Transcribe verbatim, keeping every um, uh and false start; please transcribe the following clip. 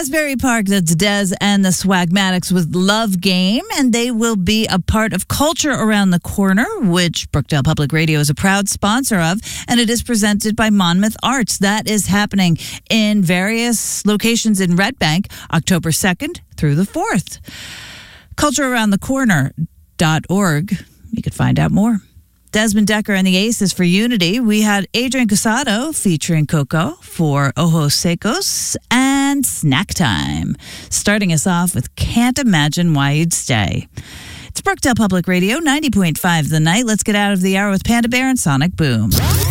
Asbury Park, that's Des and the Swagmatics with Love Game, and they will be a part of Culture Around the Corner, which Brookdale Public Radio is a proud sponsor of, and it is presented by Monmouth Arts. That is happening in various locations in Red Bank, October second through the fourth. culture around the corner dot org. You could find out more. Desmond Decker and the Aces for Unity. We had Adrian Casado featuring Coco for Ojos Secos and Snack Time. Starting us off with Can't Imagine Why You'd Stay. It's Brookdale Public Radio, ninety point five The Night. Let's get out of the hour with Panda Bear and Sonic Boom.